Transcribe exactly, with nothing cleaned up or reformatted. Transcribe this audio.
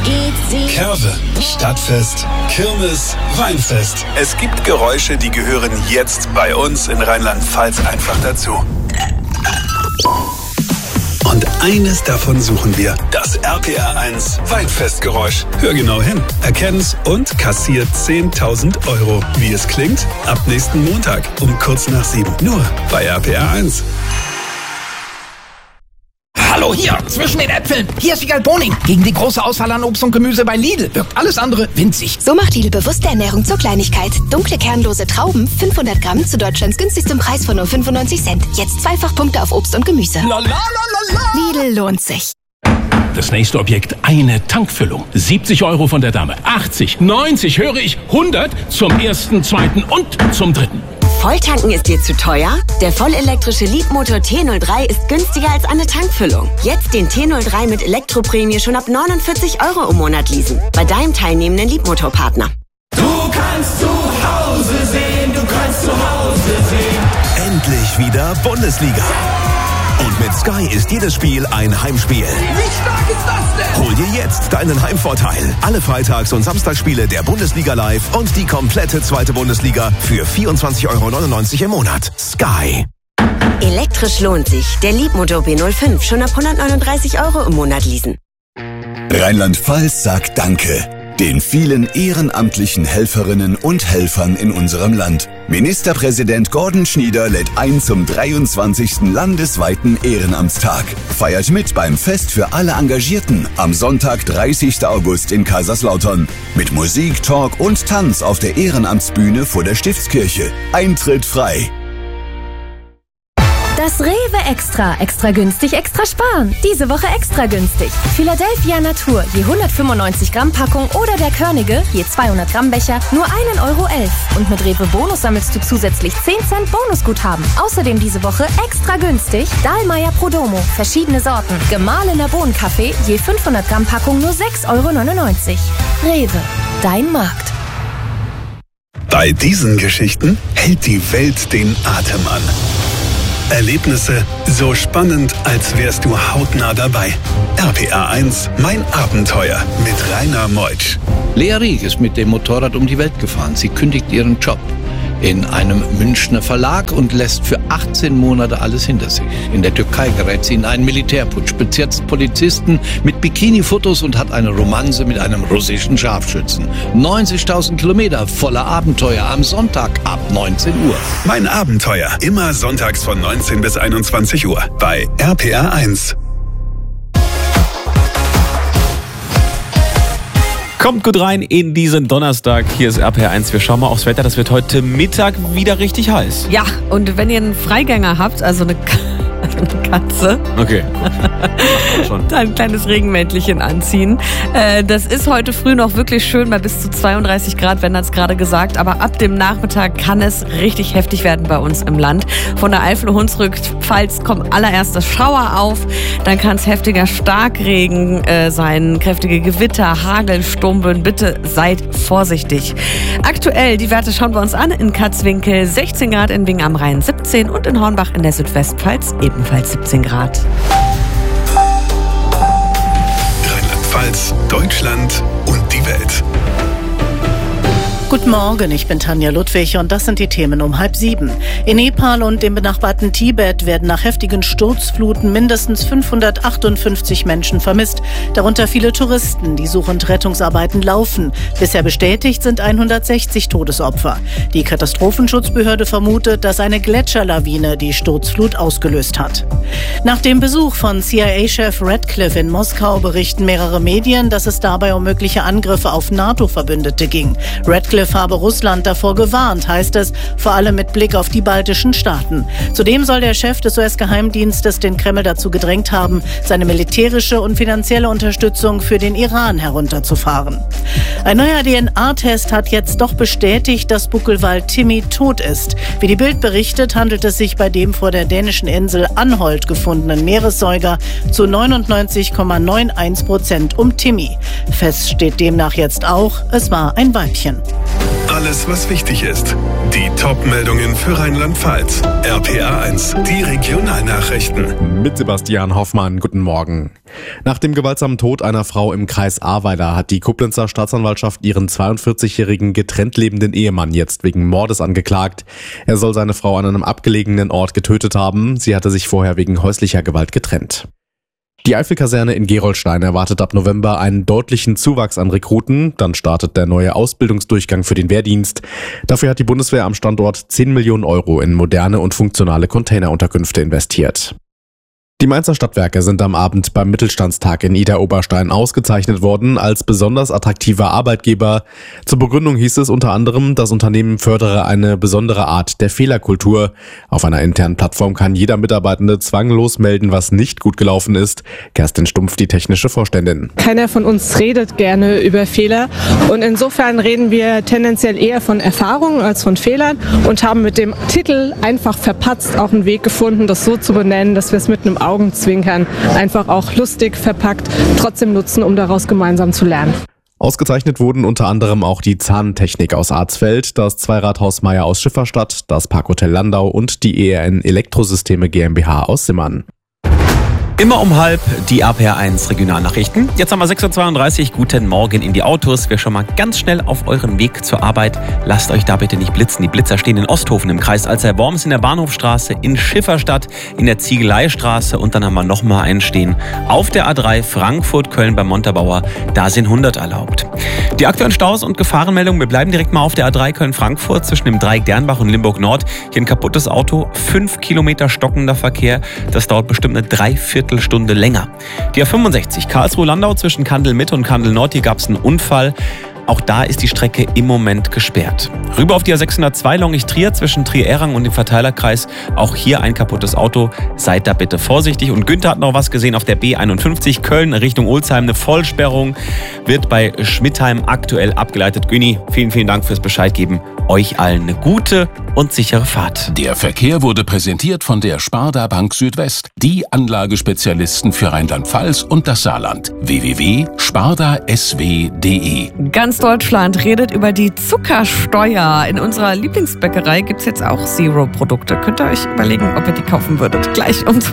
Curve, Stadtfest, Kirmes, Weinfest. Es gibt Geräusche, die gehören jetzt bei uns in Rheinland-Pfalz einfach dazu. Und eines davon suchen wir, das R P R eins Weinfestgeräusch. Hör genau hin, erkenn's und kassiert zehntausend Euro. Wie es klingt? Ab nächsten Montag um kurz nach sieben. Nur bei R P R eins. Hallo, hier, zwischen den Äpfeln. Hier ist Wiegald Boning. Gegen die große Auswahl an Obst und Gemüse bei Lidl wirkt alles andere winzig. So macht Lidl bewusste Ernährung zur Kleinigkeit. Dunkle, kernlose Trauben, fünfhundert Gramm zu Deutschlands günstigstem Preis von nur fünfundneunzig Cent. Jetzt zweifach Punkte auf Obst und Gemüse. La, la, la, la, la. Lidl lohnt sich. Das nächste Objekt, eine Tankfüllung. siebzig Euro von der Dame. achtzig, neunzig, höre ich, hundert zum ersten, zweiten und zum dritten. Volltanken ist dir zu teuer? Der vollelektrische Leapmotor T null drei ist günstiger als eine Tankfüllung. Jetzt den T null drei mit Elektroprämie schon ab neunundvierzig Euro im Monat leasen. Bei deinem teilnehmenden Leapmotor-Partner. Du kannst zu Hause sehen, du kannst zu Hause sehen. Endlich wieder Bundesliga. Und mit Sky ist jedes Spiel ein Heimspiel. Wie stark ist das denn? Hol dir jetzt deinen Heimvorteil. Alle Freitags- und Samstagsspiele der Bundesliga live und die komplette zweite Bundesliga für vierundzwanzig Euro neunundneunzig im Monat. Sky. Elektrisch lohnt sich. Der Leapmotor B null fünf schon ab hundertneununddreißig Euro im Monat leasen. Rheinland-Pfalz sagt Danke den vielen ehrenamtlichen Helferinnen und Helfern in unserem Land. Ministerpräsident Gordon Schnieder lädt ein zum dreiundzwanzigsten landesweiten Ehrenamtstag. Feiert mit beim Fest für alle Engagierten am Sonntag, dreißigsten August in Kaiserslautern. Mit Musik, Talk und Tanz auf der Ehrenamtsbühne vor der Stiftskirche. Eintritt frei. Das Rewe Extra. Extra günstig, extra sparen. Diese Woche extra günstig. Philadelphia Natur, je hundertfünfundneunzig Gramm Packung oder der Körnige, je zweihundert Gramm Becher, nur ein Euro elf. Und mit Rewe Bonus sammelst du zusätzlich zehn Cent Bonusguthaben. Außerdem diese Woche extra günstig Dahlmeier Prodomo, verschiedene Sorten. Gemahlener Bohnenkaffee, je fünfhundert Gramm Packung nur sechs Euro neunundneunzig. Rewe, dein Markt. Bei diesen Geschichten hält die Welt den Atem an. Erlebnisse so spannend, als wärst du hautnah dabei. R P R eins, mein Abenteuer mit Rainer Meutsch. Lea Rieck ist mit dem Motorrad um die Welt gefahren. Sie kündigt ihren Job in einem Münchner Verlag und lässt für achtzehn Monate alles hinter sich. In der Türkei gerät sie in einen Militärputsch, bezirzt Polizisten mit Bikini-Fotos und hat eine Romanze mit einem russischen Scharfschützen. neunzigtausend Kilometer voller Abenteuer am Sonntag ab neunzehn Uhr. Mein Abenteuer, immer sonntags von neunzehn bis einundzwanzig Uhr bei R P R eins. Kommt gut rein in diesen Donnerstag. Hier ist R P R eins. Wir schauen mal aufs Wetter. Das wird heute Mittag wieder richtig heiß. Ja, und wenn ihr einen Freigänger habt, also eine, eine Katze, okay, schon. Dann ein kleines Regenmäntelchen anziehen. Äh, das ist heute früh noch wirklich schön bei bis zu zweiunddreißig Grad, wenn das gerade gesagt. Aber ab dem Nachmittag kann es richtig heftig werden bei uns im Land. Von der Eifel, Hunsrück, Pfalz kommt allererst das Schauer auf. Dann kann es heftiger Starkregen äh, sein, kräftige Gewitter, Hagel, Sturmböen. Bitte seid vorsichtig. Aktuell, die Werte schauen wir uns an. In Katzwinkel sechzehn Grad, in Bingen am Rhein siebzehn und in Hornbach in der Südwestpfalz ebenfalls siebzehn Grad. Rheinland-Pfalz, Deutschland und die Welt. Guten Morgen, ich bin Tanja Ludwig und das sind die Themen um halb sieben. In Nepal und dem benachbarten Tibet werden nach heftigen Sturzfluten mindestens fünfhundertachtundfünfzig Menschen vermisst, darunter viele Touristen. Die Such- und Rettungsarbeiten laufen. Bisher bestätigt sind hundertsechzig Todesopfer. Die Katastrophenschutzbehörde vermutet, dass eine Gletscherlawine die Sturzflut ausgelöst hat. Nach dem Besuch von C I A-Chef Radcliffe in Moskau berichten mehrere Medien, dass es dabei um mögliche Angriffe auf NATO-Verbündete ging. Radcliffe habe Russland davor gewarnt, heißt es, vor allem mit Blick auf die baltischen Staaten. Zudem soll der Chef des U S-Geheimdienstes den Kreml dazu gedrängt haben, seine militärische und finanzielle Unterstützung für den Iran herunterzufahren. Ein neuer D N A-Test hat jetzt doch bestätigt, dass Buckelwald Timmy tot ist. Wie die Bild berichtet, handelt es sich bei dem vor der dänischen Insel Anholt gefundenen Meeressäuger zu neunundneunzig Komma einundneunzig Prozent um Timmy. Fest steht demnach jetzt auch, es war ein Weibchen. Alles, was wichtig ist. Die Top-Meldungen für Rheinland-Pfalz. R P A eins, die Regionalnachrichten. Mit Sebastian Hoffmann, guten Morgen. Nach dem gewaltsamen Tod einer Frau im Kreis Ahrweiler hat die Koblenzer Staatsanwaltschaft ihren zweiundvierzigjährigen getrennt lebenden Ehemann jetzt wegen Mordes angeklagt. Er soll seine Frau an einem abgelegenen Ort getötet haben. Sie hatte sich vorher wegen häuslicher Gewalt getrennt. Die Eifelkaserne in Gerolstein erwartet ab November einen deutlichen Zuwachs an Rekruten. Dann startet der neue Ausbildungsdurchgang für den Wehrdienst. Dafür hat die Bundeswehr am Standort zehn Millionen Euro in moderne und funktionale Containerunterkünfte investiert. Die Mainzer Stadtwerke sind am Abend beim Mittelstandstag in Idar-Oberstein ausgezeichnet worden als besonders attraktiver Arbeitgeber. Zur Begründung hieß es unter anderem, das Unternehmen fördere eine besondere Art der Fehlerkultur. Auf einer internen Plattform kann jeder Mitarbeitende zwanglos melden, was nicht gut gelaufen ist. Kerstin Stumpf, die technische Vorständin. Keiner von uns redet gerne über Fehler und insofern reden wir tendenziell eher von Erfahrungen als von Fehlern und haben mit dem Titel einfach verpatzt auch einen Weg gefunden, das so zu benennen, dass wir es mit einem Augenzwinkern einfach auch lustig verpackt trotzdem nutzen, um daraus gemeinsam zu lernen. Ausgezeichnet wurden unter anderem auch die Zahntechnik aus Arzfeld, das Zweiradhaus Meier aus Schifferstadt, das Parkhotel Landau und die E R N Elektrosysteme GmbH aus Simmern. Immer um halb die R P R eins Regionalnachrichten. Jetzt haben wir sechs Uhr zweiunddreißig. Guten Morgen in die Autos. Wir schon mal ganz schnell auf euren Weg zur Arbeit. Lasst euch da bitte nicht blitzen. Die Blitzer stehen in Osthofen im Kreis Alzey-Worms, in der Bahnhofstraße, in Schifferstadt, in der Ziegeleistraße und dann haben wir nochmal einen stehen auf der A drei Frankfurt-Köln beim Montabaur. Da sind hundert erlaubt. Die aktuellen Staus und Gefahrenmeldungen. Wir bleiben direkt mal auf der A drei Köln-Frankfurt zwischen dem Dreieck Dernbach und Limburg-Nord. Hier ein kaputtes Auto, fünf Kilometer stockender Verkehr. Das dauert bestimmt eine Dreiviertelstunde länger. Die A fünfundsechzig Karlsruhe-Landau zwischen Kandel-Mitte und Kandel-Nord, hier gab es einen Unfall. Auch da ist die Strecke im Moment gesperrt. Rüber auf die A sechshundertzwei Longich-Trier zwischen Trier-Errang und dem Verteilerkreis. Auch hier ein kaputtes Auto. Seid da bitte vorsichtig. Und Günther hat noch was gesehen auf der B einundfünfzig Köln Richtung Olsheim. Eine Vollsperrung wird bei Schmidtheim aktuell abgeleitet. Güni, vielen, vielen Dank fürs Bescheid geben. Euch allen eine gute und sichere Fahrt. Der Verkehr wurde präsentiert von der Sparda Bank Südwest, die Anlagespezialisten für Rheinland-Pfalz und das Saarland. w w w punkt sparda s w punkt d e. Ganz Deutschland redet über die Zuckersteuer. In unserer Lieblingsbäckerei gibt es jetzt auch Zero-Produkte. Könnt ihr euch überlegen, ob ihr die kaufen würdet. Gleich um